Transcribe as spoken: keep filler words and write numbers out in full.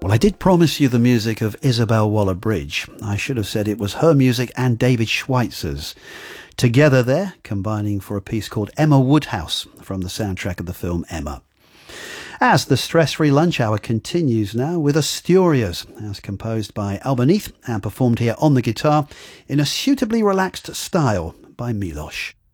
Well, I did promise you the music of Isabel Waller-Bridge. I should have said it was her music and David Schweitzer's. Together there, combining for a piece called Emma Woodhouse from the soundtrack of the film Emma. As the stress-free lunch hour continues now with Asturias, as composed by Albanith and performed here on the guitar in a suitably relaxed style by Milos.